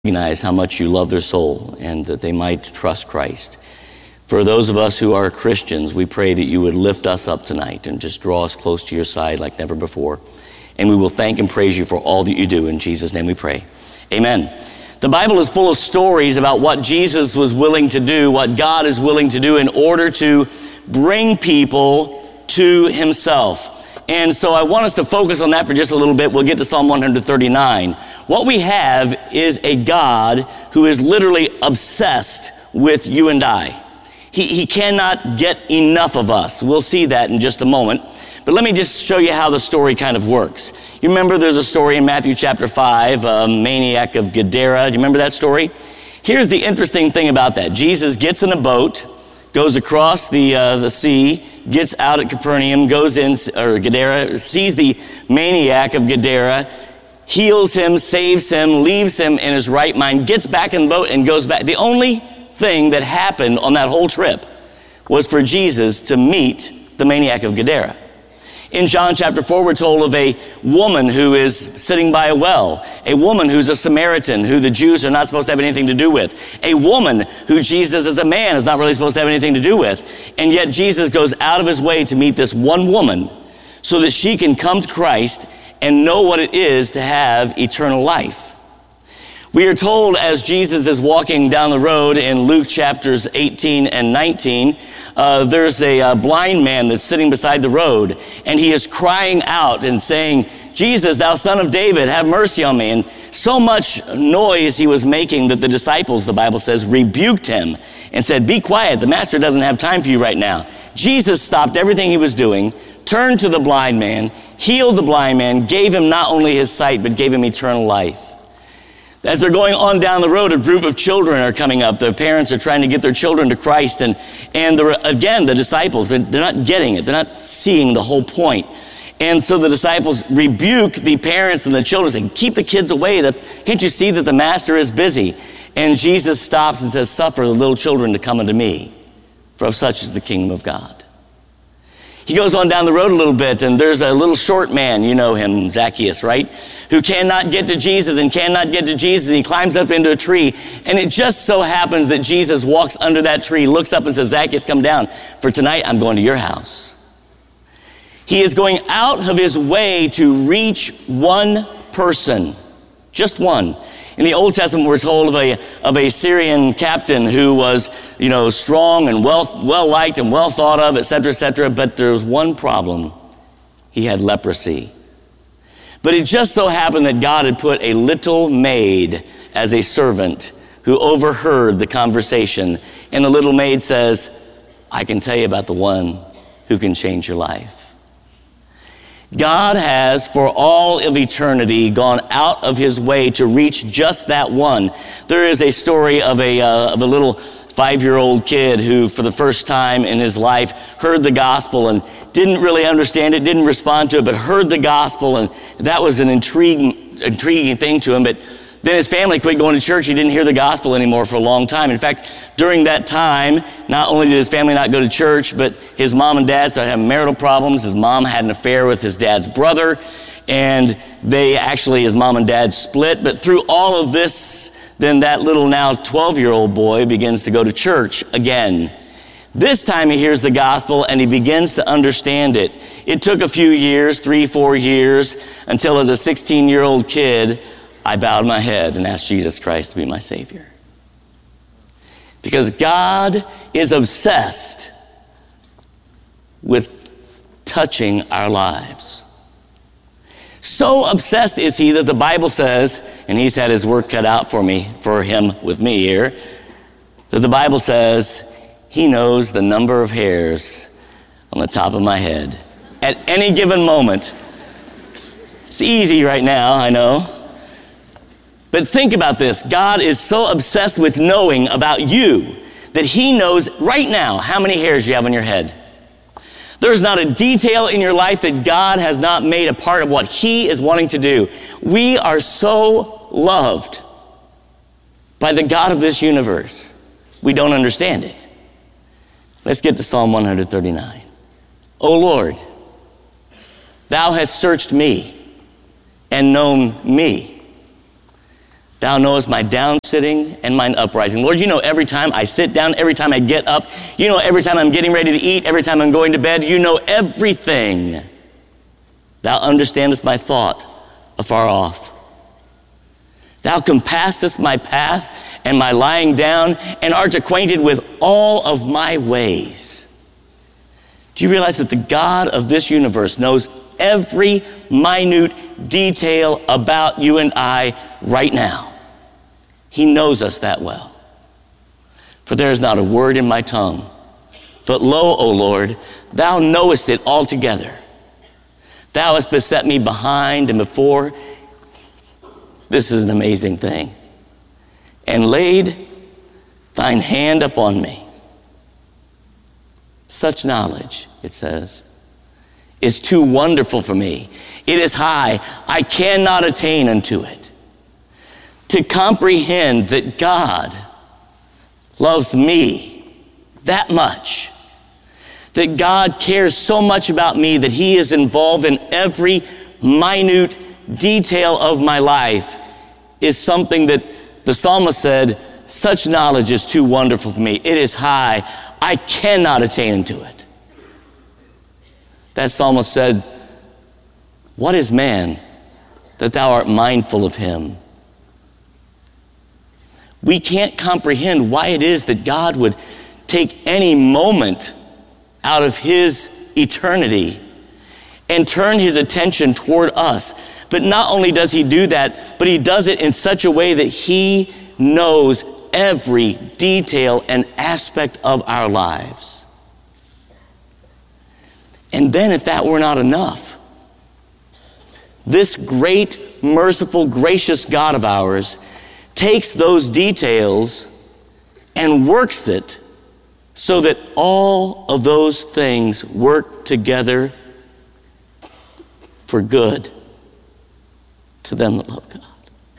Recognize how much you love their soul and that they might trust Christ. For those of us who are Christians, we pray that you would lift us up tonight and just draw us close to your side like never before. And we will thank and praise you for all that you do. In Jesus' name we pray. Amen. The Bible is full of stories about what Jesus was willing to do, what God is willing to do in order to bring people to himself. And so I want us to focus on that for just a little bit. We'll get to Psalm 139. What we have is a God who is literally obsessed with you and I. He cannot get enough of us. We'll see that in just a moment. But let me just show you how the story kind of works. You remember there's a story in Matthew chapter 5, a maniac of Gadara. Do you remember that story? Here's the interesting thing about that. Jesus gets in a boat, goes across the sea, gets out at Capernaum, goes in, or Gadara, sees the maniac of Gadara, heals him, saves him, leaves him in his right mind, gets back in the boat and goes back. The only thing that happened on that whole trip was for Jesus to meet the maniac of Gadara. In John chapter 4, we're told of a woman who is sitting by a well, a woman who's a Samaritan, who the Jews are not supposed to have anything to do with, a woman who Jesus as a man is not really supposed to have anything to do with, and yet Jesus goes out of his way to meet this one woman so that she can come to Christ and know what it is to have eternal life. We are told as Jesus is walking down the road in Luke chapters 18 and 19, there's a blind man that's sitting beside the road, and he is crying out and saying, "Jesus, thou son of David, have mercy on me." And so much noise he was making that the disciples, the Bible says, rebuked him and said, "Be quiet, the master doesn't have time for you right now." Jesus stopped everything he was doing, turned to the blind man, healed the blind man, gave him not only his sight, but gave him eternal life. As they're going on down the road, a group of children are coming up. The parents are trying to get their children to Christ. And again, the disciples, they're not getting it. They're not seeing the whole point. And so the disciples rebuke the parents and the children, saying, "Keep the kids away. Can't you see that the master is busy?" And Jesus stops and says, "Suffer the little children to come unto me, for of such is the kingdom of God." He goes on down the road a little bit, and there's a little short man, you know him, Zacchaeus, right? Who cannot get to Jesus and cannot get to Jesus, and he climbs up into a tree. And it just so happens that Jesus walks under that tree, looks up and says, "Zacchaeus, come down, for tonight I'm going to your house." He is going out of his way to reach one person, just one. In the Old Testament, we're told of a Syrian captain who was, strong and well-liked and well thought of, etc., but there was one problem. He had leprosy. But it just so happened that God had put a little maid as a servant who overheard the conversation. And the little maid says, "I can tell you about the one who can change your life." God has, for all of eternity, gone out of his way to reach just that one. There is a story of a little 5-year-old kid who, for the first time in his life, heard the gospel and didn't really understand it, didn't respond to it, but heard the gospel, and that was an intriguing thing to him. But then his family quit going to church. He didn't hear the gospel anymore for a long time. In fact, during that time, not only did his family not go to church, but his mom and dad started having marital problems. His mom had an affair with his dad's brother, and his mom and dad split. But through all of this, then that little now 12-year-old boy begins to go to church again. This time he hears the gospel and he begins to understand it. It took a few years, 3-4 years, until as a 16-year-old kid, I bowed my head and asked Jesus Christ to be my Savior. Because God is obsessed with touching our lives. So obsessed is he that the Bible says, and he's had his work cut out for him with me here, that the Bible says he knows the number of hairs on the top of my head at any given moment. It's easy right now, I know. But think about this. God is so obsessed with knowing about you that he knows right now how many hairs you have on your head. There's not a detail in your life that God has not made a part of what he is wanting to do. We are so loved by the God of this universe. We don't understand it. Let's get to Psalm 139. O Lord, thou hast searched me and known me. Thou knowest my down sitting and mine uprising. Lord, you know every time I sit down, every time I get up. You know every time I'm getting ready to eat, every time I'm going to bed. You know everything. Thou understandest my thought afar off. Thou compassest my path and my lying down, and art acquainted with all of my ways. Do you realize that the God of this universe knows every minute detail about you and I right now? He knows us that well. For there is not a word in my tongue, but lo, O Lord, thou knowest it altogether. Thou hast beset me behind and before. This is an amazing thing. And laid thine hand upon me. Such knowledge, it says, is too wonderful for me. It is high. I cannot attain unto it. To comprehend that God loves me that much, that God cares so much about me that he is involved in every minute detail of my life, is something that the psalmist said, such knowledge is too wonderful for me. It is high. I cannot attain unto it. That psalmist said, what is man that thou art mindful of him? We can't comprehend why it is that God would take any moment out of his eternity and turn his attention toward us. But not only does he do that, but he does it in such a way that he knows every detail and aspect of our lives. And then if that were not enough, this great, merciful, gracious God of ours takes those details and works it so that all of those things work together for good to them that love God.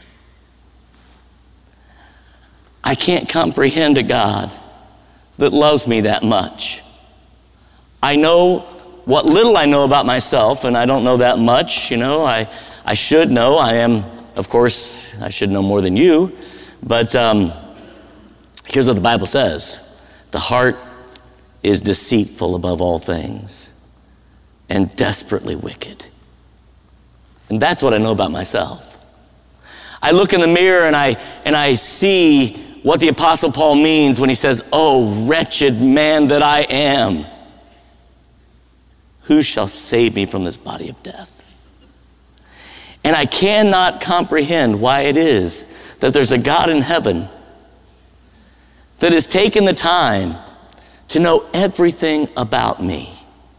I can't comprehend a God that loves me that much. I know what little I know about myself, and I don't know that much. You know, I should know. I am, of course, I should know more than you. But here's what the Bible says. The heart is deceitful above all things and desperately wicked. And that's what I know about myself. I look in the mirror and I see what the Apostle Paul means when he says, "Oh, wretched man that I am, who shall save me from this body of death?" And I cannot comprehend why it is that there's a God in heaven that has taken the time to know everything about me.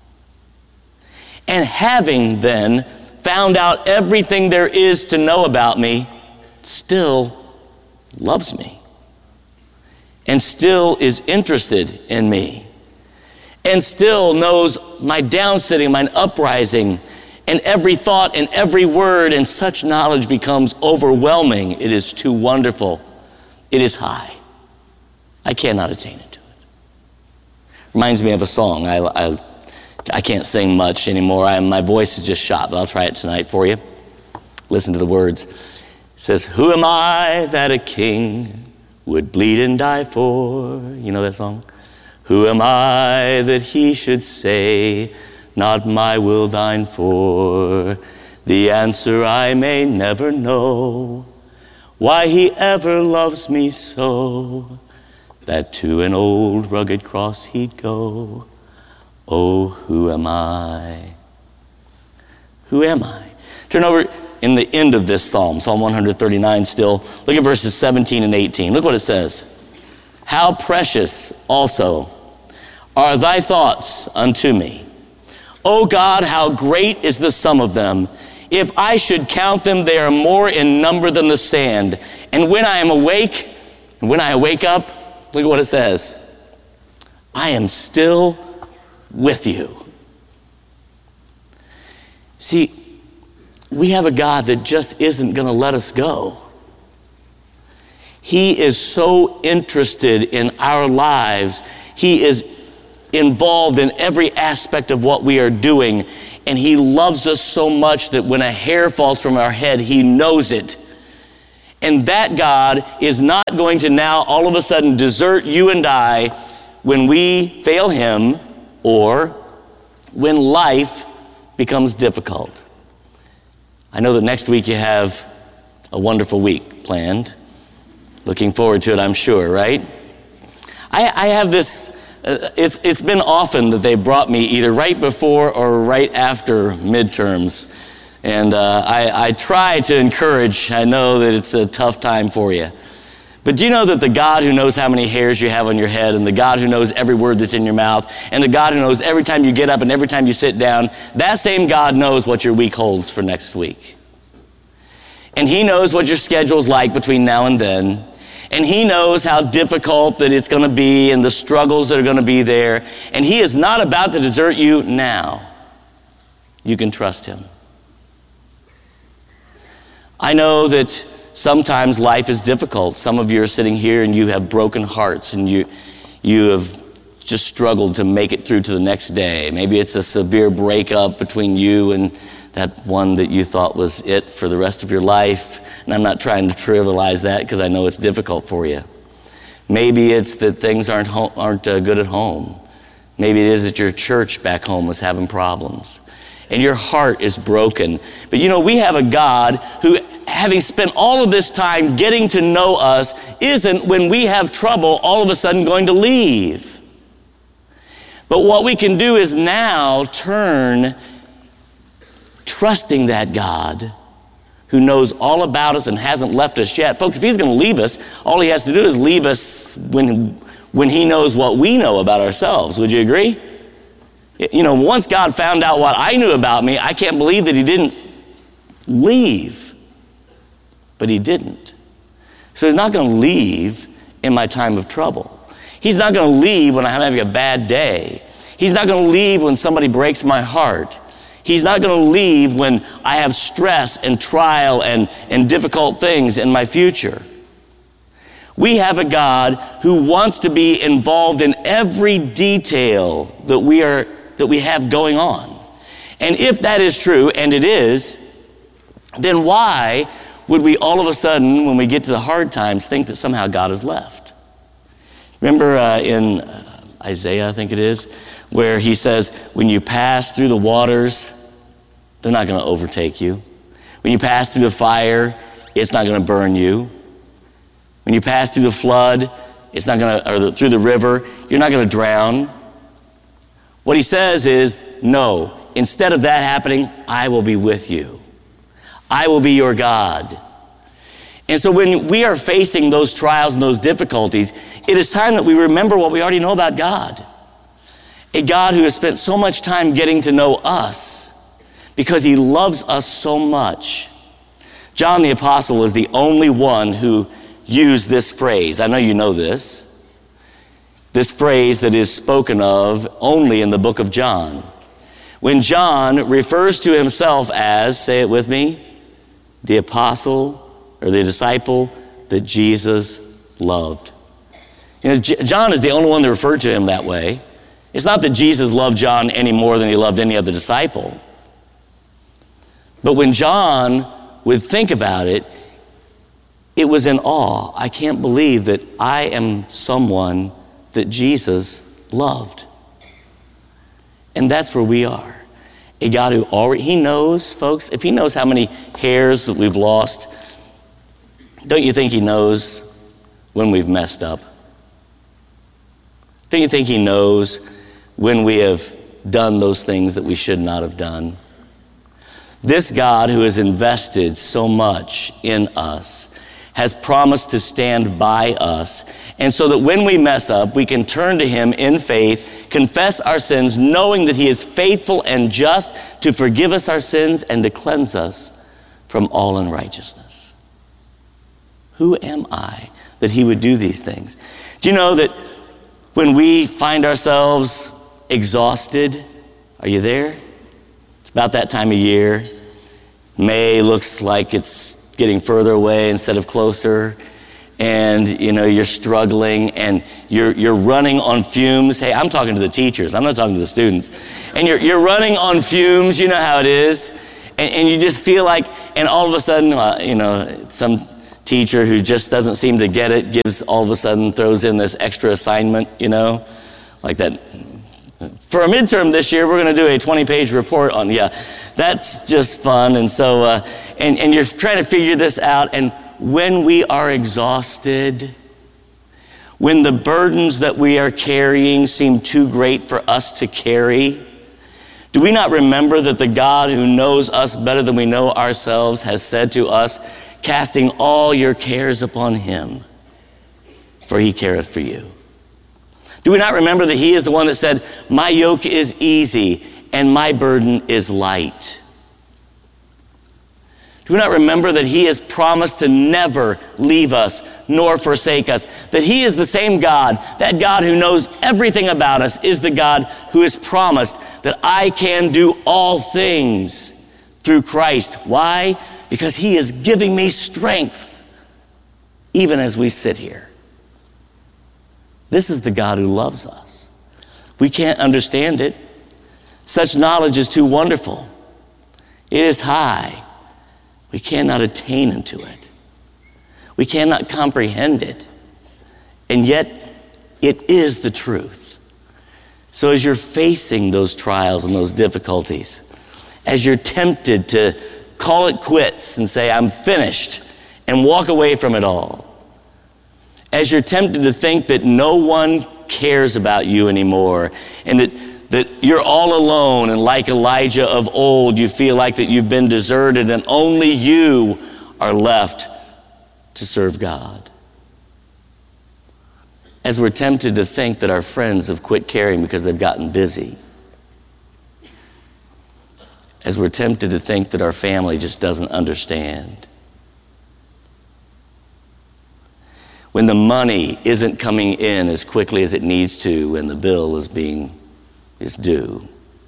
And having then found out everything there is to know about me, still loves me. And still is interested in me. And still knows my downsitting, my uprising, and every thought and every word, and such knowledge becomes overwhelming. It is too wonderful. It is high. I cannot attain it to it. Reminds me of a song. I can't sing much anymore. My voice is just shot, but I'll try it tonight for you. Listen to the words. It says, "Who am I that a king would bleed and die for?" You know that song? "Who am I that he should say, not my will thine for? The answer I may never know, why he ever loves me so, that to an old rugged cross he'd go. Oh, who am I? Who am I?" Turn over in the end of this psalm, Psalm 139 still. Look at verses 17 and 18. Look what it says. "How precious also are thy thoughts unto me. O God, how great is the sum of them. If I should count them, they are more in number than the sand. And when I am awake, and when I wake up," look at what it says, "I am still with you." See, we have a God that just isn't going to let us go. He is so interested in our lives. He is involved in every aspect of what we are doing. And he loves us so much that when a hair falls from our head, he knows it. And that God is not going to now all of a sudden desert you and I when we fail him or when life becomes difficult. I know that next week you have a wonderful week planned. Looking forward to it, I'm sure, right? I have this, it's been often that they brought me either right before or right after midterms. And I try to encourage. I know that it's a tough time for you. But do you know that the God who knows how many hairs you have on your head, and the God who knows every word that's in your mouth, and the God who knows every time you get up and every time you sit down, that same God knows what your week holds for next week. And he knows what your schedule's like between now and then. And he knows how difficult that it's going to be and the struggles that are going to be there. And he is not about to desert you now. You can trust him. I know that sometimes life is difficult. Some of you are sitting here and you have broken hearts and you have just struggled to make it through to the next day. Maybe it's a severe breakup between you and that one that you thought was it for the rest of your life. And I'm not trying to trivialize that because I know it's difficult for you. Maybe it's that things aren't good at home. Maybe it is that your church back home is having problems. And your heart is broken. But you know, we have a God who, having spent all of this time getting to know us, isn't, when we have trouble, all of a sudden going to leave. But what we can do is now turn, trusting that God who knows all about us and hasn't left us yet. Folks, if he's going to leave us, all he has to do is leave us when he knows what we know about ourselves. Would you agree? You know, once God found out what I knew about me, I can't believe that he didn't leave. But he didn't. So he's not going to leave in my time of trouble. He's not going to leave when I'm having a bad day. He's not going to leave when somebody breaks my heart. He's not going to leave when I have stress and trial and difficult things in my future. We have a God who wants to be involved in every detail that we have going on. And if that is true, and it is, then why would we all of a sudden, when we get to the hard times, think that somehow God has left? Remember in Isaiah, I think it is, where he says, when you pass through the waters, they're not going to overtake you. When you pass through the fire, it's not going to burn you. When you pass through the flood, it's not going to, or through the river, you're not going to drown. What he says is, no, instead of that happening, I will be with you. I will be your God. And so when we are facing those trials and those difficulties, it is time that we remember what we already know about God. A God who has spent so much time getting to know us because he loves us so much. John the Apostle was the only one who used this phrase. I know you know this. This phrase that is spoken of only in the book of John. When John refers to himself as, say it with me, the apostle or the disciple that Jesus loved. You know, John is the only one that referred to him that way. It's not that Jesus loved John any more than he loved any other disciple. But when John would think about it, it was in awe. I can't believe that I am someone that Jesus loved. And that's where we are. A God who already, he knows, folks, if he knows how many hairs that we've lost, don't you think he knows when we've messed up? Don't you think he knows when we have done those things that we should not have done? This God who has invested so much in us has promised to stand by us. And so that when we mess up, we can turn to him in faith, confess our sins, knowing that he is faithful and just to forgive us our sins and to cleanse us from all unrighteousness. Who am I that he would do these things? Do you know that when we find ourselves exhausted, are you there? It's about that time of year. May looks like it's getting further away instead of closer, and you know you're struggling and you're running on fumes. Hey, I'm talking to the teachers, I'm not talking to the students. And you're running on fumes, you know how it is, and you just feel like, and all of a sudden, some teacher who just doesn't seem to get it, all of a sudden throws in this extra assignment, like that. For a midterm this year, we're going to do a 20-page report on, that's just fun. And so, and you're trying to figure this out. And when we are exhausted, when the burdens that we are carrying seem too great for us to carry, do we not remember that the God who knows us better than we know ourselves has said to us, casting all your cares upon him, for he careth for you? Do we not remember that he is the one that said, my yoke is easy and my burden is light? Do we not remember that he has promised to never leave us nor forsake us? That he is the same God, that God who knows everything about us is the God who has promised that I can do all things through Christ. Why? Because he is giving me strength even as we sit here. This is the God who loves us. We can't understand it. Such knowledge is too wonderful. It is high. We cannot attain unto it. We cannot comprehend it. And yet, it is the truth. So as you're facing those trials and those difficulties, as you're tempted to call it quits and say, I'm finished, and walk away from it all, as you're tempted to think that no one cares about you anymore, and that you're all alone, and like Elijah of old, you feel like that you've been deserted and only you are left to serve God. As we're tempted to think that our friends have quit caring because they've gotten busy. As we're tempted to think that our family just doesn't understand. When the money isn't coming in as quickly as it needs to and the bill is due.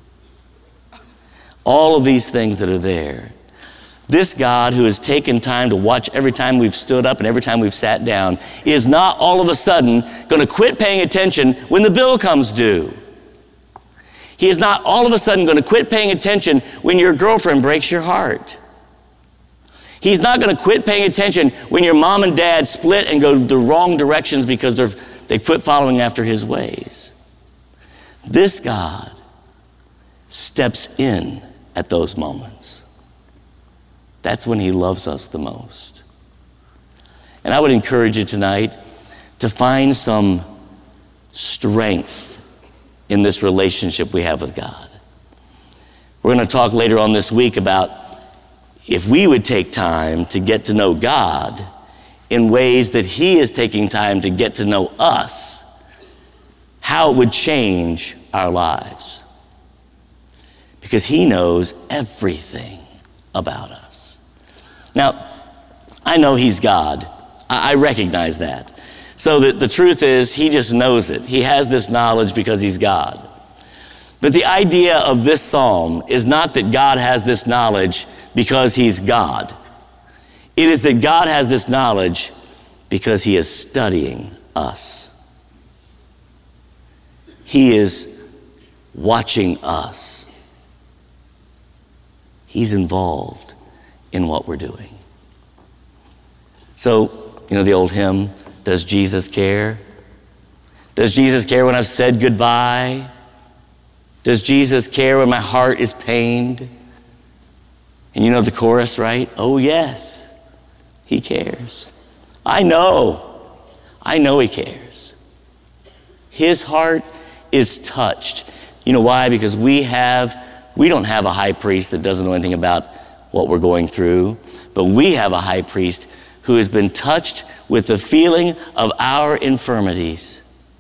All of these things that are there. This God who has taken time to watch every time we've stood up and every time we've sat down is not all of a sudden going to quit paying attention when the bill comes due. He is not all of a sudden going to quit paying attention when your girlfriend breaks your heart. He's not going to quit paying attention when your mom and dad split and go the wrong directions because they quit following after his ways. This God steps in at those moments. That's when he loves us the most. And I would encourage you tonight to find some strength in this relationship we have with God. We're going to talk later on this week about if we would take time to get to know God in ways that he is taking time to get to know us, how it would change our lives. Because he knows everything about us. Now, I know he's God. I recognize that. So that the truth is, he just knows it. He has this knowledge because he's God. But the idea of this psalm is not that God has this knowledge because he's God. It is that God has this knowledge because he is studying us. He is watching us. He's involved in what we're doing. So, the old hymn, does Jesus care? Does Jesus care when I've said goodbye? Does Jesus care when my heart is pained? And you know the chorus, right? Oh yes, he cares. I know he cares. His heart is touched. You know why? Because we don't have a high priest that doesn't know anything about what we're going through, but we have a high priest who has been touched with the feeling of our infirmities.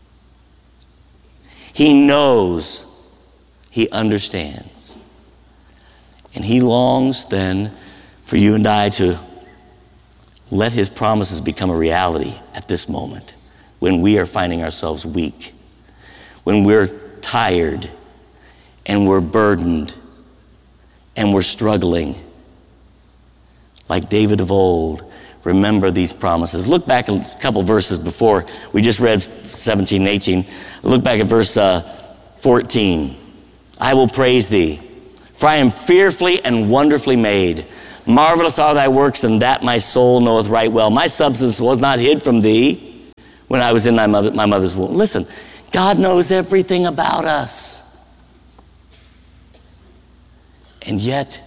He knows, he understands. And he longs then for you and I to let his promises become a reality at this moment when we are finding ourselves weak, when we're tired and we're burdened and we're struggling. Like David of old, remember these promises. Look back a couple verses before. We just read 17 and 18. Look back at verse 14. I will praise thee, for I am fearfully and wonderfully made. Marvelous are thy works, and that my soul knoweth right well. My substance was not hid from thee when I was in my mother's womb. Listen, God knows everything about us. And yet,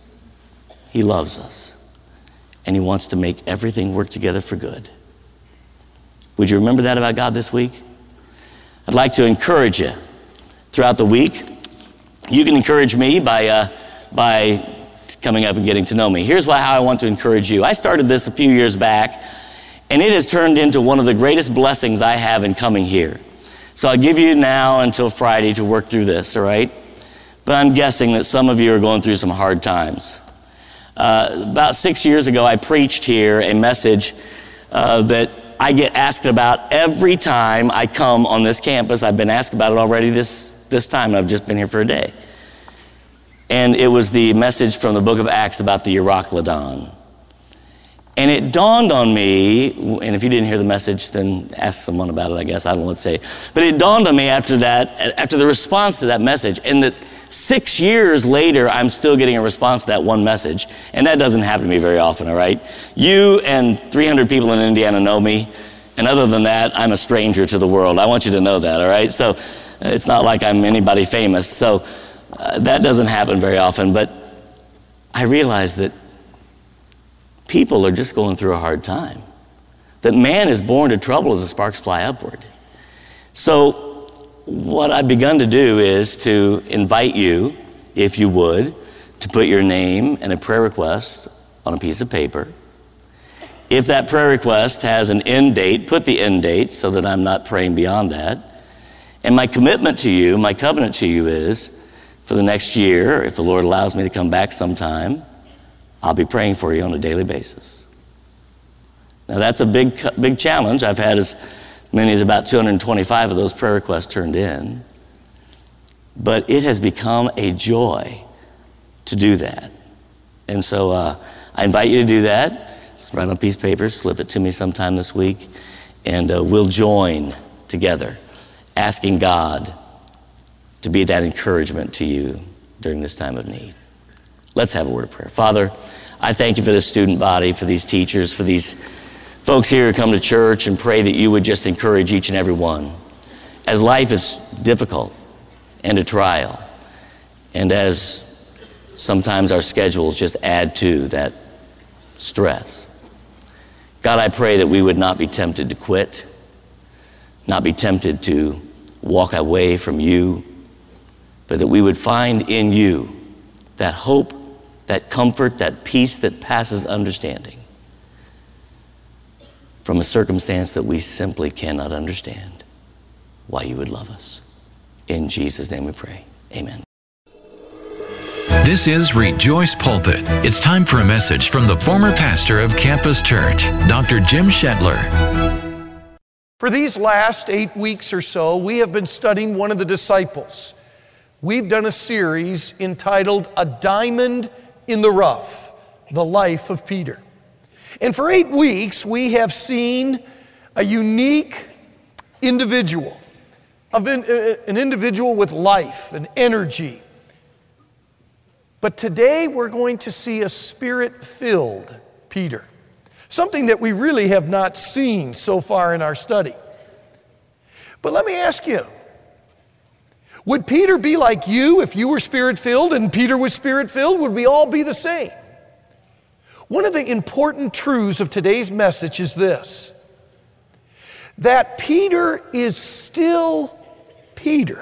he loves us. And he wants to make everything work together for good. Would you remember that about God this week? I'd like to encourage you throughout the week. You can encourage me by coming up and getting to know me. Here's how I want to encourage you. I started this a few years back, and it has turned into one of the greatest blessings I have in coming here. So I'll give you now until Friday to work through this, all right? But I'm guessing that some of you are going through some hard times. About 6 years ago, I preached here a message that I get asked about every time I come on this campus. I've been asked about it already this time, and I've just been here for a day. And it was the message from the book of Acts about the Euroclydon. And it dawned on me, and if you didn't hear the message, then ask someone about it, I guess. I don't know what to say. But it dawned on me after the response to that message, and that 6 years later, I'm still getting a response to that one message. And that doesn't happen to me very often, all right? You and 300 people in Indiana know me, and other than that, I'm a stranger to the world. I want you to know that, all right? So it's not like I'm anybody famous. So that doesn't happen very often, but I realize that people are just going through a hard time. That man is born to trouble as the sparks fly upward. So what I've begun to do is to invite you, if you would, to put your name and a prayer request on a piece of paper. If that prayer request has an end date, put the end date so that I'm not praying beyond that. And my commitment to you, my covenant to you is, for the next year, if the Lord allows me to come back sometime, I'll be praying for you on a daily basis. Now that's a big challenge. I've had as many as about 225 of those prayer requests turned in. But it has become a joy to do that. And so I invite you to do that. Just write on a piece of paper, slip it to me sometime this week, and we'll join together asking God to be that encouragement to you during this time of need. Let's have a word of prayer. Father, I thank you for this student body, for these teachers, for these folks here who come to church, and pray that you would just encourage each and every one. As life is difficult and a trial, and as sometimes our schedules just add to that stress, God, I pray that we would not be tempted to quit, not be tempted to walk away from you, but that we would find in you that hope, that comfort, that peace that passes understanding from a circumstance that we simply cannot understand why you would love us. In Jesus' name we pray. Amen. This is Rejoice Pulpit. It's time for a message from the former pastor of Campus Church, Dr. Jim Shetler. For these last 8 weeks or so, we have been studying one of the disciples. We've done a series entitled A Diamond in the Rough, the life of Peter. And for 8 weeks, we have seen a unique individual, an individual with life and energy. But today we're going to see a Spirit-filled Peter, something that we really have not seen so far in our study. But let me ask you, would Peter be like you if you were Spirit-filled and Peter was Spirit-filled? Would we all be the same? One of the important truths of today's message is this, that Peter is still Peter,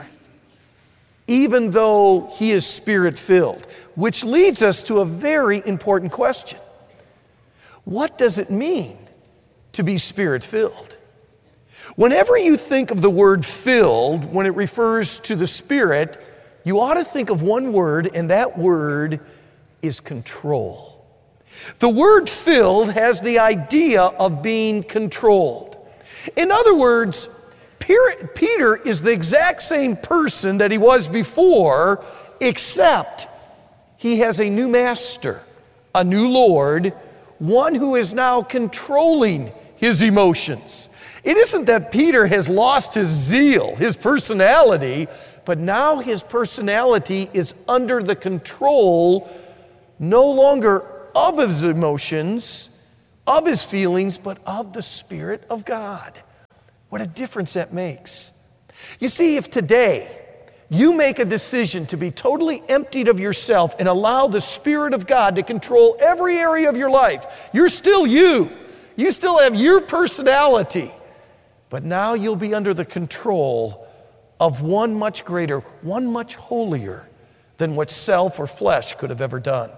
even though he is Spirit-filled, which leads us to a very important question. What does it mean to be Spirit-filled? Whenever you think of the word filled, when it refers to the Spirit, you ought to think of one word, and that word is control. The word filled has the idea of being controlled. In other words, Peter is the exact same person that he was before, except he has a new master, a new Lord, one who is now controlling his emotions. It isn't that Peter has lost his zeal, his personality, but now his personality is under the control no longer of his emotions, of his feelings, but of the Spirit of God. What a difference that makes. You see, if today you make a decision to be totally emptied of yourself and allow the Spirit of God to control every area of your life, you're still you. You still have your personality. But now you'll be under the control of one much greater, one much holier than what self or flesh could have ever done.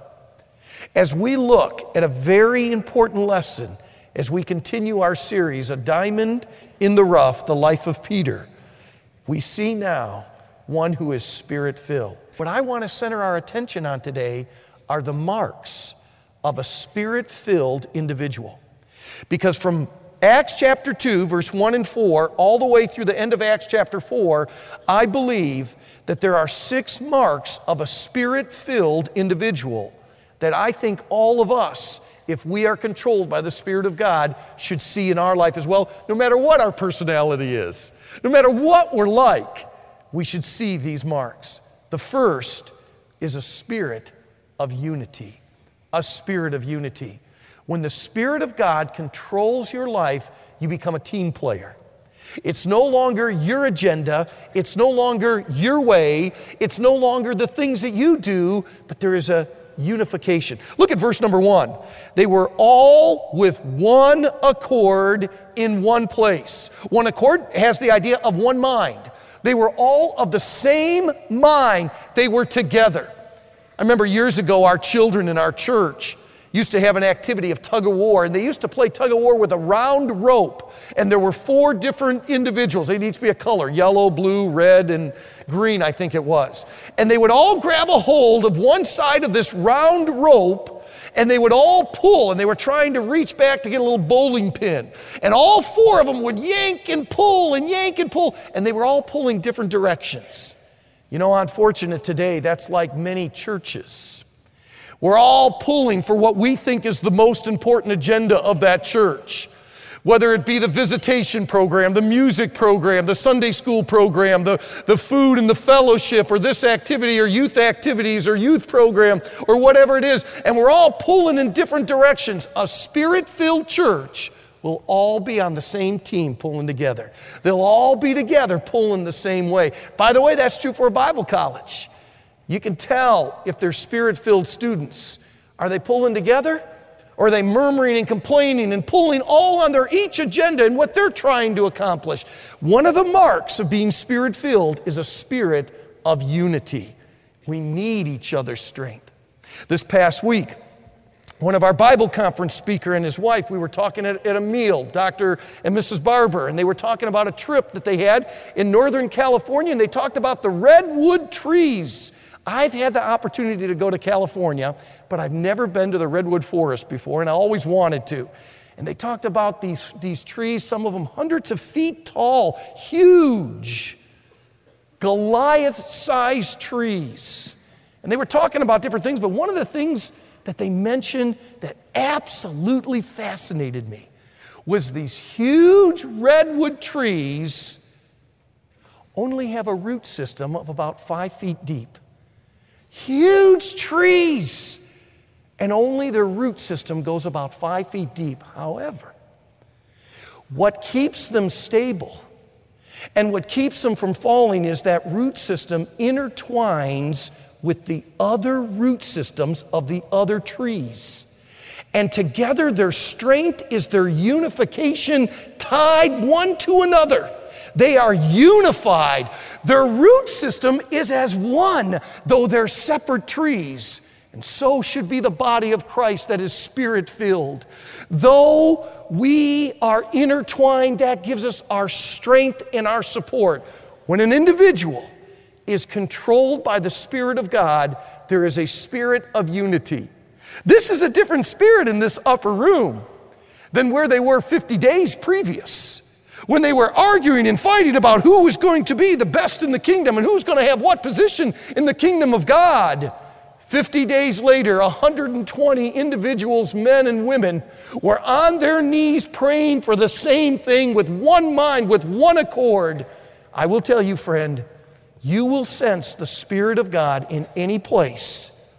As we look at a very important lesson as we continue our series, A Diamond in the Rough, the life of Peter, we see now one who is Spirit-filled. What I want to center our attention on today are the marks of a Spirit-filled individual. Because from Acts chapter 2, verse 1 and 4, all the way through the end of Acts chapter 4, I believe that there are 6 marks of a Spirit-filled individual that I think all of us, if we are controlled by the Spirit of God, should see in our life as well, no matter what our personality is. No matter what we're like, we should see these marks. The first is a spirit of unity. A spirit of unity. When the Spirit of God controls your life, you become a team player. It's no longer your agenda. It's no longer your way. It's no longer the things that you do, but there is a unification. Look at verse number 1. They were all with one accord in one place. One accord has the idea of one mind. They were all of the same mind. They were together. I remember years ago, our children in our church used to have an activity of tug of war, and they used to play tug of war with a round rope, and there were 4 different individuals. They'd each be a color, yellow, blue, red, and green, I think it was. And they would all grab a hold of one side of this round rope, and they would all pull, and they were trying to reach back to get a little bowling pin. And all 4 of them would yank and pull, and they were all pulling different directions. You know, unfortunate today, that's like many churches. We're all pulling for what we think is the most important agenda of that church. Whether it be the visitation program, the music program, the Sunday school program, the food and the fellowship, or this activity, or youth activities, or youth program, or whatever it is. And we're all pulling in different directions. A Spirit-filled church will all be on the same team pulling together. They'll all be together pulling the same way. By the way, that's true for a Bible college. You can tell if they're Spirit-filled students. Are they pulling together? Or are they murmuring and complaining and pulling all on their each agenda and what they're trying to accomplish? One of the marks of being Spirit-filled is a spirit of unity. We need each other's strength. This past week, one of our Bible conference speaker and his wife, we were talking at a meal, Dr. and Mrs. Barber, and they were talking about a trip that they had in Northern California, and they talked about the redwood trees. I've had the opportunity to go to California, but I've never been to the redwood forest before, and I always wanted to. And they talked about these trees, some of them hundreds of feet tall, huge, Goliath-sized trees. And they were talking about different things, but one of the things that they mentioned that absolutely fascinated me was these huge redwood trees only have a root system of about 5 feet deep. Huge trees, and only their root system goes about 5 feet deep. However, what keeps them stable and what keeps them from falling is that root system intertwines with the other root systems of the other trees. And together their strength is their unification, tied one to another. They are unified. Their root system is as one, though they're separate trees. And so should be the body of Christ that is Spirit-filled. Though we are intertwined, that gives us our strength and our support. When an individual is controlled by the Spirit of God, there is a spirit of unity. This is a different spirit in this upper room than where they were 50 days previous, when they were arguing and fighting about who was going to be the best in the kingdom and who's going to have what position in the kingdom of God. 50 days later, 120 individuals, men and women, were on their knees praying for the same thing with one mind, with one accord. I will tell you, friend, you will sense the Spirit of God in any place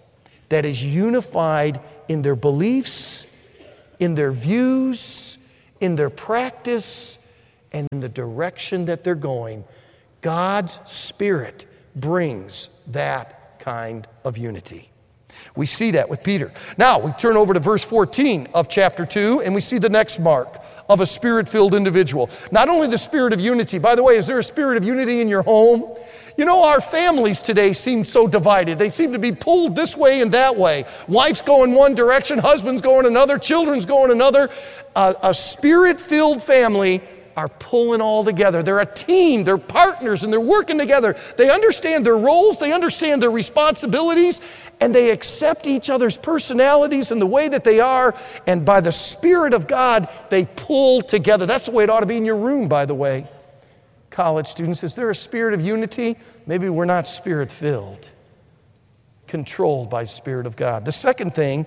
that is unified in their beliefs, in their views, in their practice, and in the direction that they're going. God's Spirit brings that kind of unity. We see that with Peter. Now, we turn over to verse 14 of chapter 2, and we see the next mark of a Spirit-filled individual. Not only the spirit of unity. By the way, is there a spirit of unity in your home? You know, our families today seem so divided. They seem to be pulled this way and that way. Wife's going one direction, husband's going another, children's going another. A Spirit-filled family are pulling all together. They're a team, they're partners, and they're working together. They understand their roles, they understand their responsibilities, and they accept each other's personalities and the way that they are, and by the Spirit of God, they pull together. That's the way it ought to be in your room, by the way. College students, is there a spirit of unity? Maybe we're not Spirit-filled, controlled by the Spirit of God. The second thing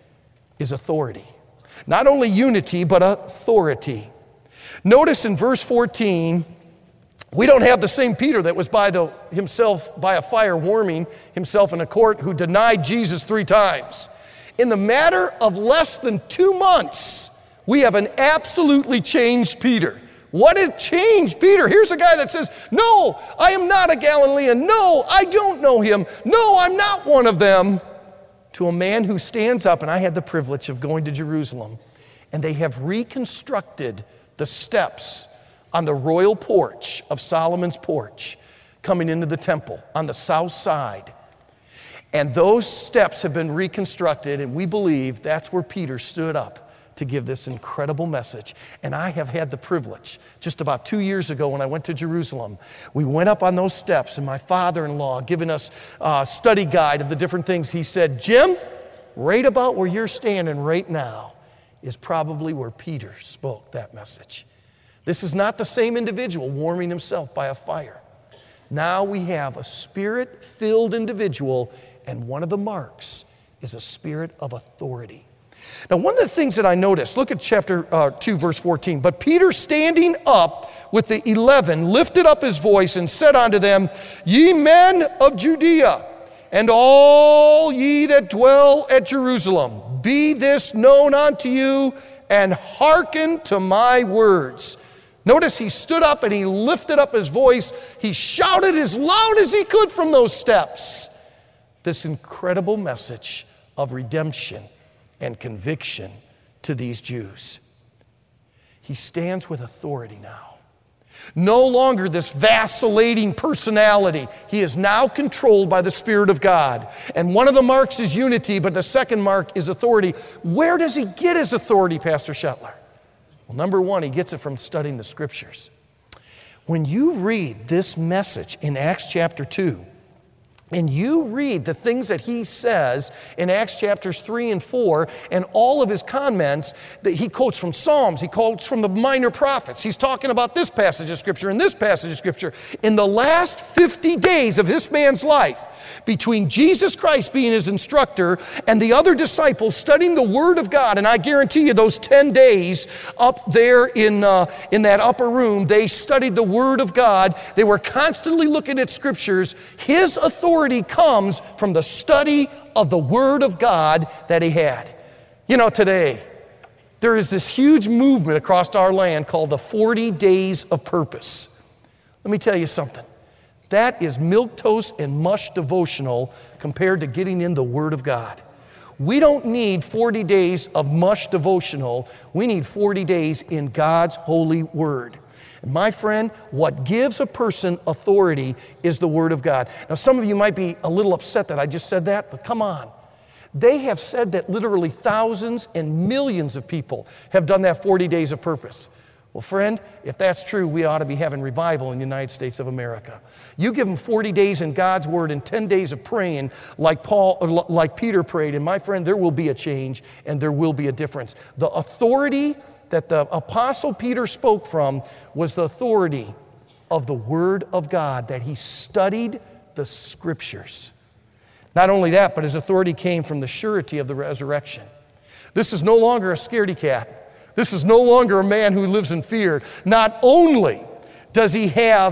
is authority. Not only unity, but authority. Notice in verse 14, we don't have the same Peter that was himself by a fire warming himself in a court who denied Jesus 3 times. In the matter of less than 2 months, we have an absolutely changed Peter. What has changed Peter? Here's a guy that says, no, I am not a Galilean. No, I don't know him. No, I'm not one of them. To a man who stands up, and I had the privilege of going to Jerusalem, and they have reconstructed the steps on the royal porch of Solomon's porch coming into the temple on the south side. And those steps have been reconstructed, and we believe that's where Peter stood up to give this incredible message. And I have had the privilege, just about 2 years ago when I went to Jerusalem, we went up on those steps, and my father-in-law giving us a study guide of the different things. He said, Jim, right about where you're standing right now is probably where Peter spoke that message. This is not the same individual warming himself by a fire. Now we have a Spirit-filled individual, and one of the marks is a spirit of authority. Now, one of the things that I noticed, look at chapter 2, verse 14. But Peter, standing up with the 11, lifted up his voice and said unto them, Ye men of Judea, and all ye that dwell at Jerusalem, be this known unto you, and hearken to my words. Notice he stood up and he lifted up his voice. He shouted as loud as he could from those steps this incredible message of redemption and conviction to these Jews. He stands with authority now. No longer this vacillating personality. He is now controlled by the Spirit of God. And one of the marks is unity, but the second mark is authority. Where does he get his authority, Pastor Shetler? Well, number one, he gets it from studying the Scriptures. When you read this message in Acts chapter 2, and you read the things that he says in Acts chapters 3 and 4 and all of his comments that he quotes from Psalms, he quotes from the minor prophets. He's talking about this passage of Scripture and this passage of Scripture. In the last 50 days of this man's life, between Jesus Christ being his instructor and the other disciples studying the Word of God, and I guarantee you those 10 days up there in that upper room, they studied the Word of God. They were constantly looking at Scriptures. His authority comes from the study of the Word of God that he had. You know, today, there is this huge movement across our land called the 40 Days of Purpose. Let me tell you something. That is milquetoast and mush devotional compared to getting in the Word of God. We don't need 40 days of mush devotional. We need 40 days in God's holy Word. And my friend, what gives a person authority is the Word of God. Now, some of you might be a little upset that I just said that, but come on. They have said that literally thousands and millions of people have done that 40 days of purpose. Well, friend, if that's true, we ought to be having revival in the United States of America. You give them 40 days in God's Word and 10 days of praying like Peter prayed, and my friend, there will be a change and there will be a difference. The authority that the Apostle Peter spoke from was the authority of the Word of God, that he studied the Scriptures. Not only that, but his authority came from the surety of the resurrection. This is no longer a scaredy cat. This is no longer a man who lives in fear. Not only does he have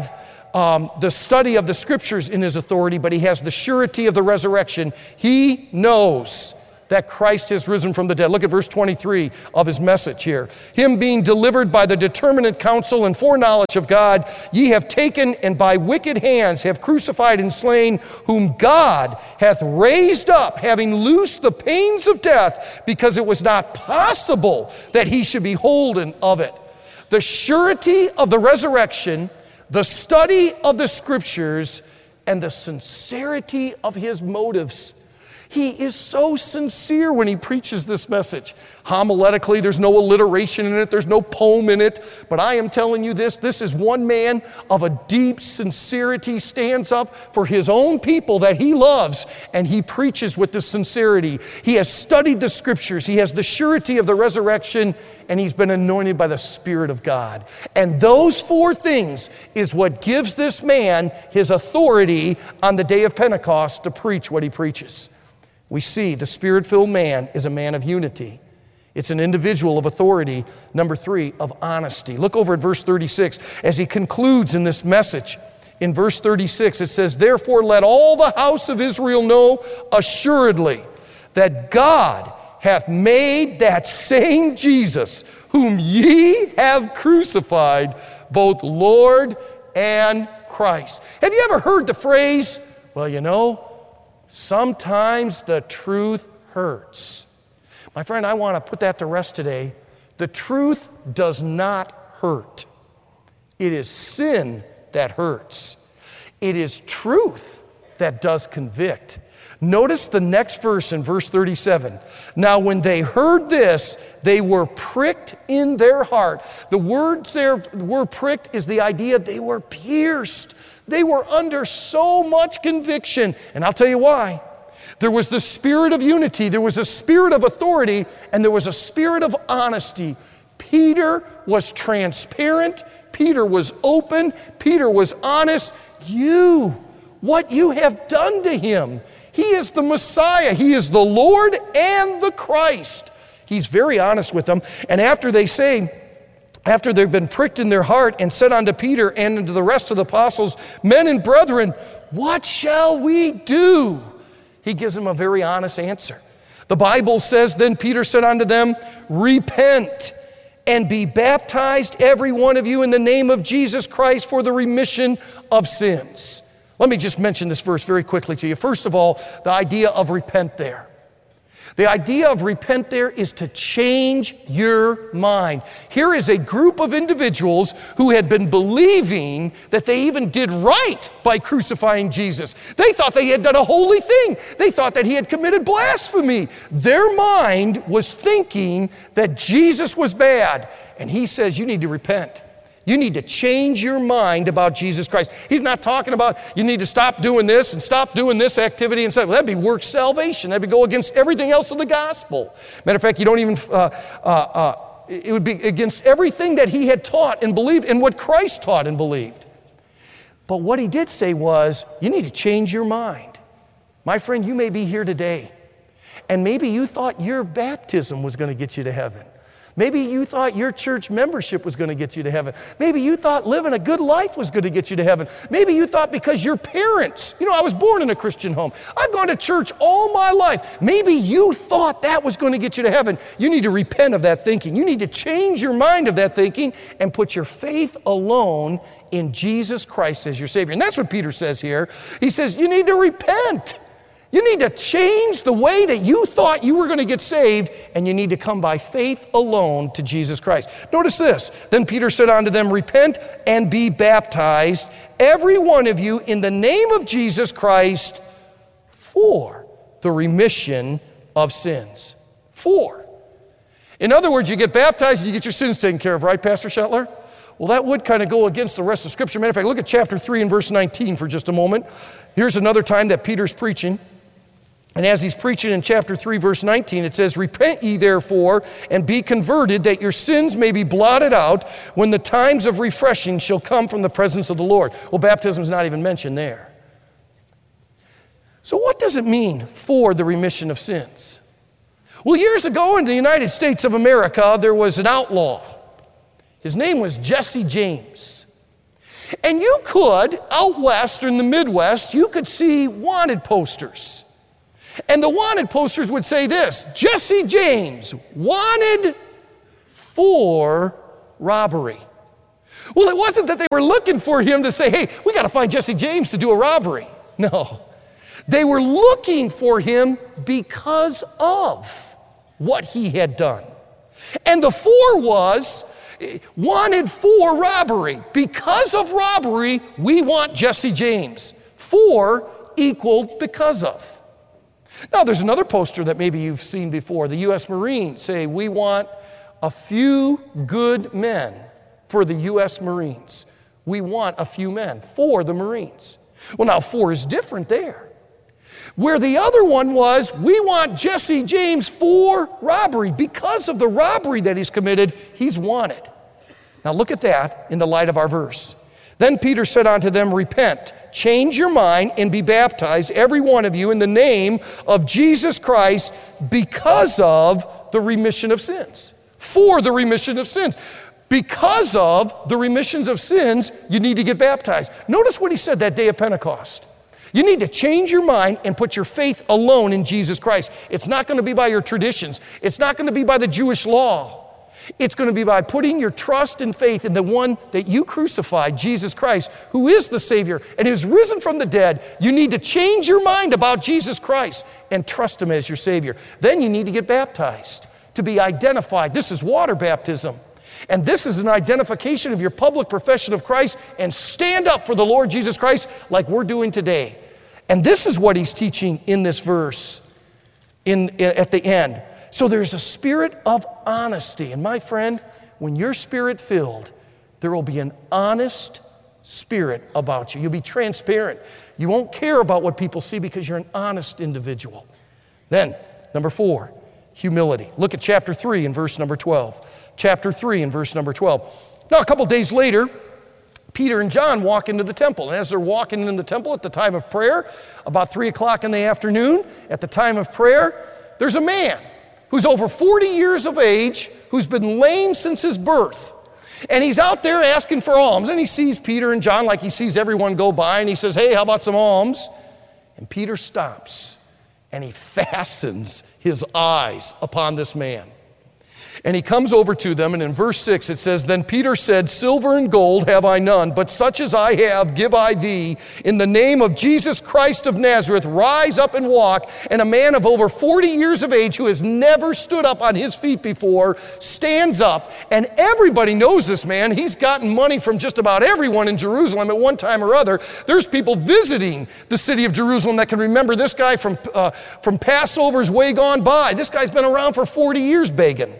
the study of the scriptures in his authority, but he has the surety of the resurrection. He knows that Christ has risen from the dead. Look at verse 23 of his message here. Him being delivered by the determinate counsel and foreknowledge of God, ye have taken and by wicked hands have crucified and slain, whom God hath raised up, having loosed the pains of death, because it was not possible that he should be holden of it. The surety of the resurrection, the study of the scriptures, and the sincerity of his motives. He is so sincere when he preaches this message. Homiletically, there's no alliteration in it, there's no poem in it, but I am telling you this is one man of a deep sincerity, stands up for his own people that he loves, and he preaches with this sincerity. He has studied the scriptures, he has the surety of the resurrection, and he's been anointed by the Spirit of God. And those four things is what gives this man his authority on the day of Pentecost to preach what he preaches. We see the Spirit-filled man is a man of unity. It's an individual of authority. Number 3, of honesty. Look over at verse 36 as he concludes in this message. In verse 36 it says, therefore let all the house of Israel know assuredly that God hath made that same Jesus whom ye have crucified both Lord and Christ. Have you ever heard the phrase, well, you know, sometimes the truth hurts? My friend, I want to put that to rest today. The truth does not hurt. It is sin that hurts. It is truth that does convict. Notice the next verse in verse 37. Now when they heard this, they were pricked in their heart. The word pricked is the idea they were pierced. They were under so much conviction. And I'll tell you why. There was the spirit of unity, there was a spirit of authority, and there was a spirit of honesty. Peter was transparent. Peter was open. Peter was honest. What you have done to him. He is the Messiah. He is the Lord and the Christ. He's very honest with them. And after they've been pricked in their heart and said unto Peter and unto the rest of the apostles, men and brethren, what shall we do? He gives them a very honest answer. The Bible says, then Peter said unto them, repent and be baptized every one of you in the name of Jesus Christ for the remission of sins. Let me just mention this verse very quickly to you. First of all, the idea of repent there. The idea of repent there is to change your mind. Here is a group of individuals who had been believing that they even did right by crucifying Jesus. They thought they had done a holy thing. They thought that he had committed blasphemy. Their mind was thinking that Jesus was bad. And he says, you need to repent. You need to change your mind about Jesus Christ. He's not talking about you need to stop doing this and stop doing this activity and say, well, that'd be works salvation. That'd go against everything else of the gospel. Matter of fact, you don't even, it would be against everything that he had taught and believed and what Christ taught and believed. But what he did say was, you need to change your mind. My friend, you may be here today, and maybe you thought your baptism was going to get you to heaven. Maybe you thought your church membership was going to get you to heaven. Maybe you thought living a good life was going to get you to heaven. Maybe you thought because your parents, I was born in a Christian home. I've gone to church all my life. Maybe you thought that was going to get you to heaven. You need to repent of that thinking. You need to change your mind of that thinking and put your faith alone in Jesus Christ as your Savior. And that's what Peter says here. He says, you need to repent. You need to change the way that you thought you were going to get saved, and you need to come by faith alone to Jesus Christ. Notice this. Then Peter said unto them, repent and be baptized, every one of you, in the name of Jesus Christ, for the remission of sins. In other words, you get baptized and you get your sins taken care of, right, Pastor Shetler? Well, that would kind of go against the rest of Scripture. Matter of fact, look at chapter 3 and verse 19 for just a moment. Here's another time that Peter's preaching. And as he's preaching in chapter 3, verse 19, it says, repent ye therefore, and be converted, that your sins may be blotted out, when the times of refreshing shall come from the presence of the Lord. Well, baptism is not even mentioned there. So what does it mean, for the remission of sins? Well, years ago in the United States of America, there was an outlaw. His name was Jesse James. And you could, out west or in the Midwest, you could see wanted posters. And the wanted posters would say this: Jesse James, wanted for robbery. Well, it wasn't that they were looking for him to say, hey, we got to find Jesse James to do a robbery. No. They were looking for him because of what he had done. And the for was wanted for robbery. Because of robbery, we want Jesse James. For equaled because of. Now, there's another poster that maybe you've seen before. The U.S. Marines say, we want a few good men for the U.S. Marines. We want a few men for the Marines. Well, now, for is different there. Where the other one was, we want Jesse James for robbery. Because of the robbery that he's committed, he's wanted. Now look at that in the light of our verse. Then Peter said unto them, repent, change your mind, and be baptized, every one of you, in the name of Jesus Christ, because of the remission of sins. For the remission of sins. Because of the remissions of sins, you need to get baptized. Notice what he said that day of Pentecost. You need to change your mind and put your faith alone in Jesus Christ. It's not going to be by your traditions. It's not going to be by the Jewish law. It's going to be by putting your trust and faith in the one that you crucified, Jesus Christ, who is the Savior and is risen from the dead. You need to change your mind about Jesus Christ and trust Him as your Savior. Then you need to get baptized to be identified. This is water baptism. And this is an identification of your public profession of Christ, and stand up for the Lord Jesus Christ like we're doing today. And this is what he's teaching in this verse at the end. So there's a spirit of honesty. And my friend, when you're spirit-filled, there will be an honest spirit about you. You'll be transparent. You won't care about what people see because you're an honest individual. Then, number 4, humility. Look at chapter 3 and verse number 12. Chapter 3 and verse number 12. Now, a couple days later, Peter and John walk into the temple. And as they're walking in the temple at the time of prayer, about 3 o'clock in the afternoon, at the time of prayer, there's a man who's over 40 years of age, who's been lame since his birth. And he's out there asking for alms. And he sees Peter and John like he sees everyone go by. And he says, hey, how about some alms? And Peter stops and he fastens his eyes upon this man. And he comes over to them, and in verse 6 it says, then Peter said, silver and gold have I none, but such as I have give I thee. In the name of Jesus Christ of Nazareth, rise up and walk. And a man of over 40 years of age, who has never stood up on his feet before, stands up. And everybody knows this man. He's gotten money from just about everyone in Jerusalem at one time or other. There's people visiting the city of Jerusalem that can remember this guy from Passover's way gone by. This guy's been around for 40 years begging.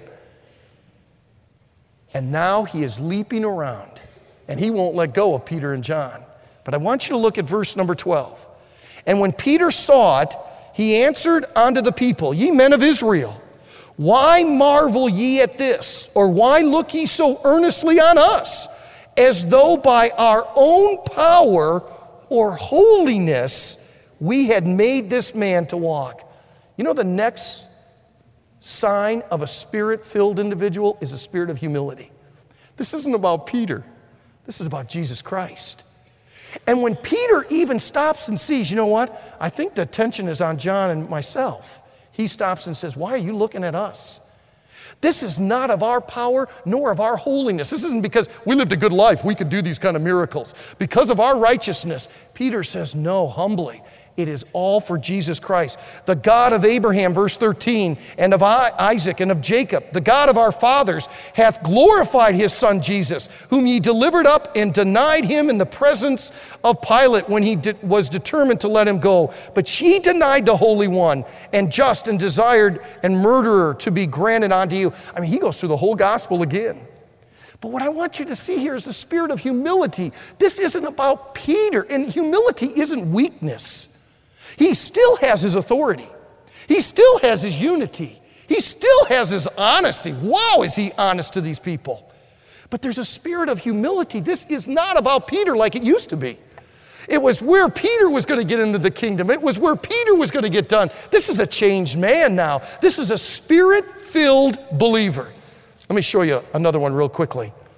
And now he is leaping around, and he won't let go of Peter and John. But I want you to look at verse number 12. And when Peter saw it, he answered unto the people, ye men of Israel, why marvel ye at this? Or why look ye so earnestly on us, as though by our own power or holiness we had made this man to walk? You know, the next sign of a spirit-filled individual is a spirit of humility. This isn't about Peter. This is about Jesus Christ. And when Peter even stops and sees, you know what? I think the attention is on John and myself. He stops and says, why are you looking at us? This is not of our power nor of our holiness. This isn't because we lived a good life, we could do these kind of miracles. Because of our righteousness. Peter says, no, humbly. It is all for Jesus Christ. The God of Abraham, verse 13, and of Isaac and of Jacob, the God of our fathers, hath glorified his son Jesus, whom ye delivered up and denied him in the presence of Pilate when he was determined to let him go. But ye denied the Holy One, and just, and desired, and murderer to be granted unto you. I mean, he goes through the whole gospel again. But what I want you to see here is the spirit of humility. This isn't about Peter, and humility isn't weakness. He still has his authority. He still has his unity. He still has his honesty. Wow, is he honest to these people. But there's a spirit of humility. This is not about Peter like it used to be. It was where Peter was going to get into the kingdom. It was where Peter was going to get done. This is a changed man now. This is a spirit-filled believer. Let me show you another one real quickly.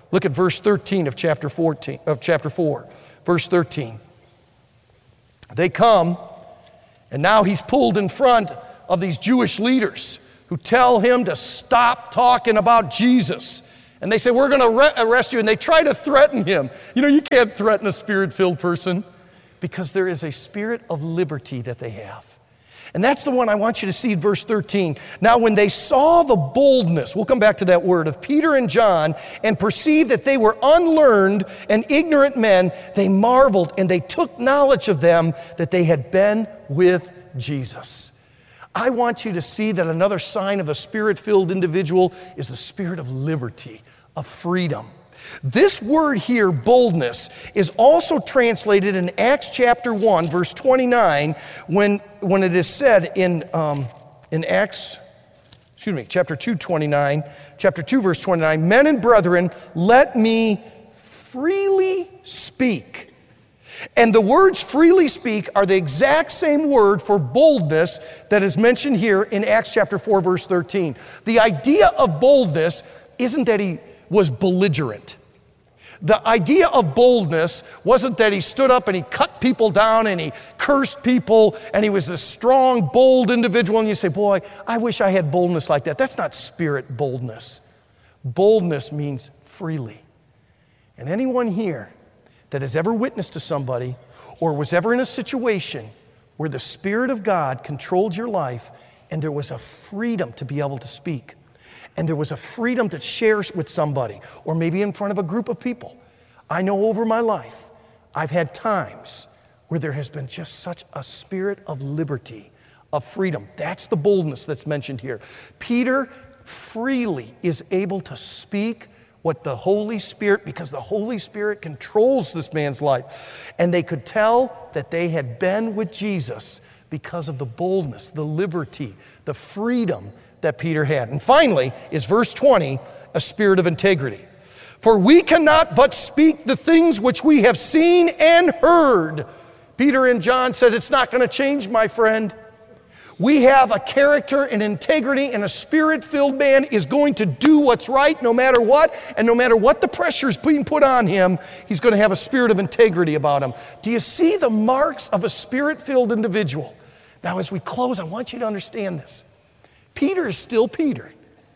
Look at verse 13 of chapter 4, verse 13. They come, and now he's pulled in front of these Jewish leaders who tell him to stop talking about Jesus. And they say, we're going to arrest you. And they try to threaten him. You know, you can't threaten a Spirit-filled person because there is a spirit of liberty that they have. And that's the one I want you to see in verse 13. Now, when they saw the boldness, we'll come back to that word, of Peter and John, and perceived that they were unlearned and ignorant men, they marveled and they took knowledge of them that they had been with Jesus. I want you to see that another sign of a Spirit-filled individual is the spirit of liberty, of freedom. This word here, boldness, is also translated in Acts chapter 1, verse 29, when it is said in chapter 2, verse 29, men and brethren, let me freely speak. And the words freely speak are the exact same word for boldness that is mentioned here in Acts chapter 4, verse 13. The idea of boldness isn't that he was belligerent. The idea of boldness wasn't that he stood up and he cut people down and he cursed people and he was this strong, bold individual. And you say, boy, I wish I had boldness like that. That's not spirit boldness. Boldness means freely. And anyone here that has ever witnessed to somebody or was ever in a situation where the Spirit of God controlled your life and there was a freedom to be able to speak, and there was a freedom to share with somebody, or maybe in front of a group of people. I know over my life, I've had times where there has been just such a spirit of liberty, of freedom. That's the boldness that's mentioned here. Peter freely is able to speak what the Holy Spirit, because the Holy Spirit controls this man's life. And they could tell that they had been with Jesus because of the boldness, the liberty, the freedom that Peter had. And finally is verse 20, a spirit of integrity. For we cannot but speak the things which we have seen and heard. Peter and John said, it's not going to change, my friend. We have a character and integrity, and a Spirit-filled man is going to do what's right no matter what, and no matter what the pressure is being put on him, he's going to have a spirit of integrity about him. Do you see the marks of a Spirit-filled individual? Now, as we close, I want you to understand this. Peter is still Peter.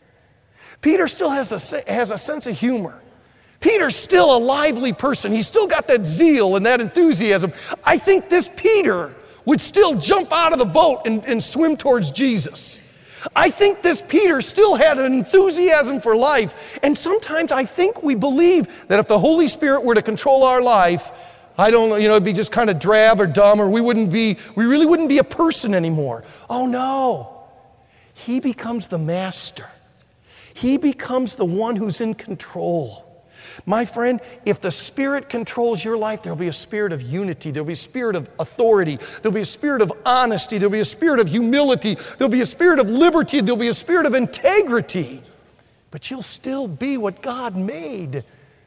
Peter still has a sense of humor. Peter's still a lively person. He's still got that zeal and that enthusiasm. I think this Peter would still jump out of the boat and swim towards Jesus. I think this Peter still had an enthusiasm for life. And sometimes I think we believe that if the Holy Spirit were to control our life, I don't know, it'd be just kind of drab or dumb, or we really wouldn't be a person anymore. Oh no. He becomes the master. He becomes the one who's in control. My friend, if the Spirit controls your life, there'll be a spirit of unity. There'll be a spirit of authority. There'll be a spirit of honesty. There'll be a spirit of humility. There'll be a spirit of liberty. There'll be a spirit of integrity. But you'll still be what God made.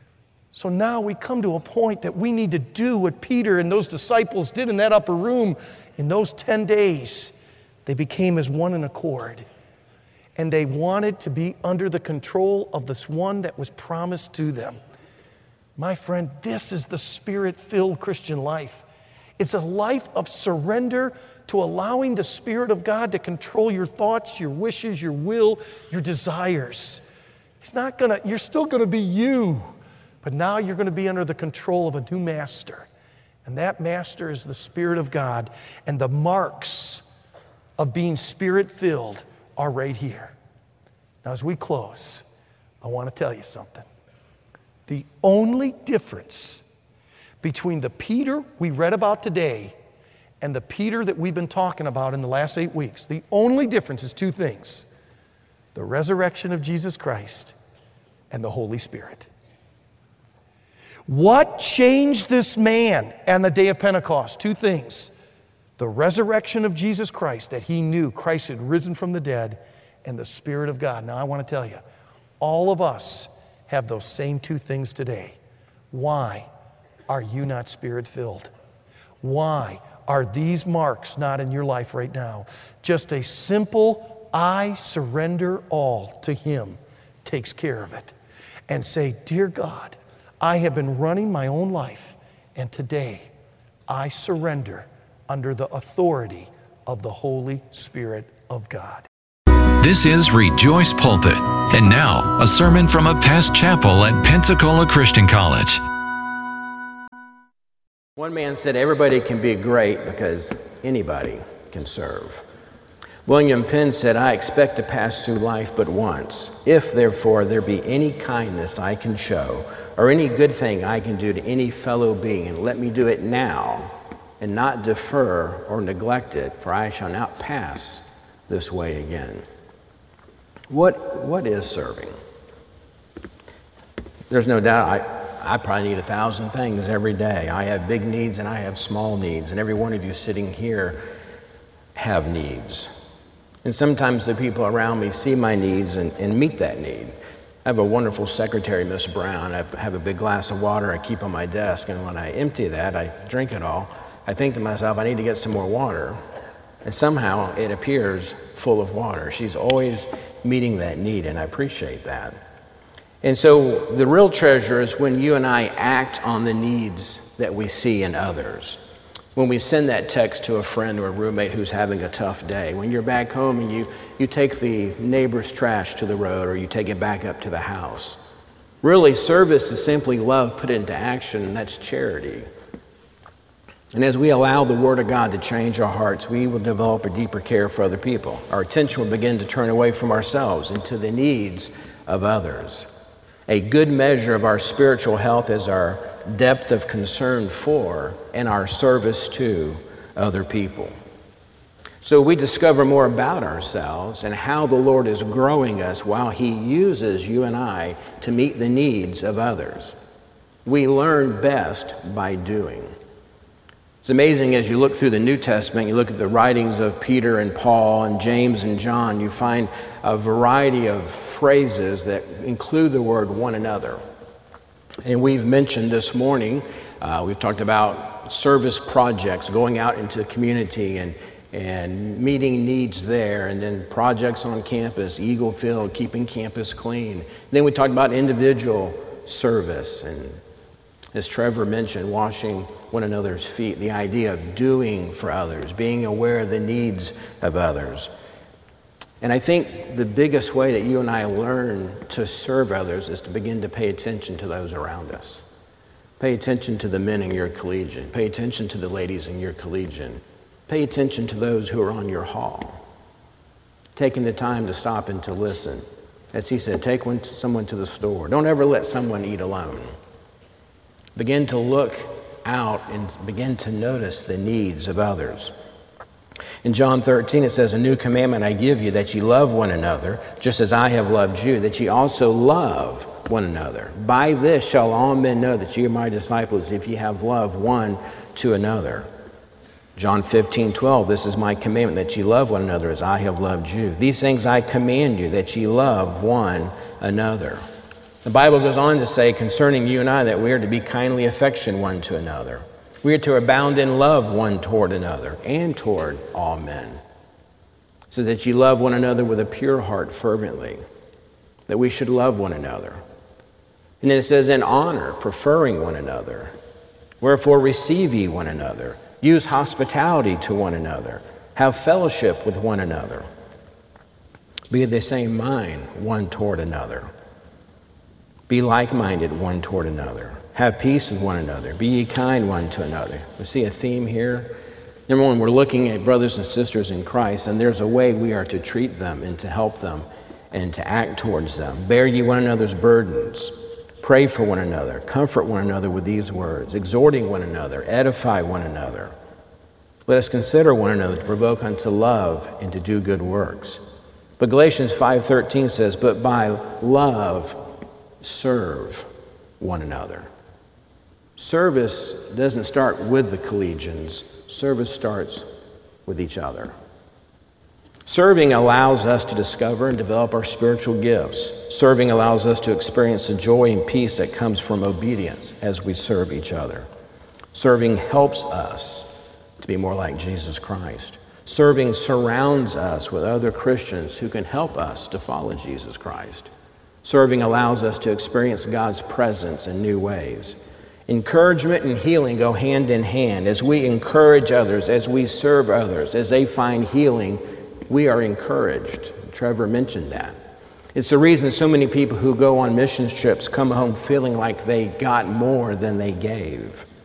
So now we come to a point that we need to do what Peter and those disciples did in that upper room in those 10 days. They became as one in accord. And they wanted to be under the control of this one that was promised to them. My friend, this is the Spirit-filled Christian life. It's a life of surrender to allowing the Spirit of God to control your thoughts, your wishes, your will, your desires. You're still going to be you, but now you're going to be under the control of a new master. And that master is the Spirit of God. And the marks of being Spirit-filled are right here. Now, as we close, I want to tell you something. The only difference between the Peter we read about today and the Peter that we've been talking about in the last 8 weeks, the only difference is two things: the resurrection of Jesus Christ and the Holy Spirit. What changed this man on the day of Pentecost? Two things: the resurrection of Jesus Christ, that he knew Christ had risen from the dead, and the Spirit of God. Now, I want to tell you, all of us have those same two things today. Why are you not Spirit-filled? Why are these marks not in your life right now? Just a simple, I surrender all to Him takes care of it. and say, "Dear God, I have been running my own life, and today I surrender under the authority of the Holy Spirit of God." This is Rejoice Pulpit. And now, a sermon from a past chapel at Pensacola Christian College. One man said, "Everybody can be great because anybody can serve." William Penn said, "I expect to pass through life but once. If, therefore, there be any kindness I can show, or any good thing I can do to any fellow being, let me do it now, and not defer or neglect it, for I shall not pass this way again." What is serving? There's no doubt I probably need 1,000 things every day. I have big needs and I have small needs, and every one of you sitting here have needs. And sometimes the people around me see my needs and meet that need. I have a wonderful secretary, Miss Brown. I have a big glass of water I keep on my desk, and when I empty that, I drink it all. I think to myself, I need to get some more water. And somehow it appears full of water. She's always meeting that need, and I appreciate that. And so the real treasure is when you and I act on the needs that we see in others. When we send that text to a friend or a roommate who's having a tough day. When you're back home and you take the neighbor's trash to the road, or you take it back up to the house. Really, service is simply love put into action, and that's charity. And as we allow the Word of God to change our hearts, we will develop a deeper care for other people. Our attention will begin to turn away from ourselves into the needs of others. A good measure of our spiritual health is our depth of concern for and our service to other people. So we discover more about ourselves and how the Lord is growing us while He uses you and I to meet the needs of others. We learn best by doing. It's amazing as you look through the New Testament, you look at the writings of Peter and Paul and James and John, you find a variety of phrases that include the word one another. And we've mentioned this morning, we've talked about service projects, going out into the community and meeting needs there, and then projects on campus, Eagle Field, keeping campus clean. Then we talked about individual service, and as Trevor mentioned, washing one another's feet, the idea of doing for others, being aware of the needs of others. And I think the biggest way that you and I learn to serve others is to begin to pay attention to those around us. Pay attention to the men in your collegian. Pay attention to the ladies in your collegian. Pay attention to those who are on your hall. Taking the time to stop and to listen. As he said, take someone to the store. Don't ever let someone eat alone. Begin to look out and begin to notice the needs of others. In John 13, it says, "A new commandment I give you, that ye love one another, just as I have loved you, that ye also love one another. By this shall all men know that ye are my disciples, if ye have love one to another." John 15:12, "This is my commandment, that ye love one another as I have loved you. These things I command you, that ye love one another." The Bible goes on to say concerning you and I that we are to be kindly affectioned one to another. We are to abound in love one toward another and toward all men. It says that you love one another with a pure heart fervently, that we should love one another. And then it says in honor, preferring one another. Wherefore receive ye one another. Use hospitality to one another. Have fellowship with one another. Be of the same mind one toward another. Be like-minded one toward another. Have peace with one another. Be ye kind one to another. We see a theme here. Number one, we're looking at brothers and sisters in Christ, and there's a way we are to treat them and to help them and to act towards them. Bear ye one another's burdens. Pray for one another. Comfort one another with these words. Exhorting one another. Edify one another. Let us consider one another to provoke unto love and to do good works. But Galatians 5:13 says, "But by love serve one another." Service doesn't start with the collegians. Service starts with each other. Serving allows us to discover and develop our spiritual gifts. Serving allows us to experience the joy and peace that comes from obedience as we serve each other. Serving helps us to be more like Jesus Christ. Serving surrounds us with other Christians who can help us to follow Jesus Christ. Serving allows us to experience God's presence in new ways. Encouragement and healing go hand in hand. As we encourage others, as we serve others, as they find healing, we are encouraged. Trevor mentioned that. It's the reason so many people who go on mission trips come home feeling like they got more than they gave.